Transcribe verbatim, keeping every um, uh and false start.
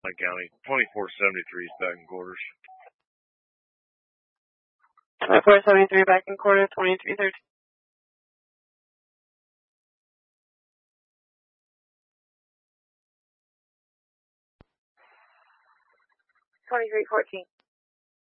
County, twenty-four seventy-three is back in quarters. twenty-four seventy-three back in quarter, twenty-three thirteen. twenty-three fourteen.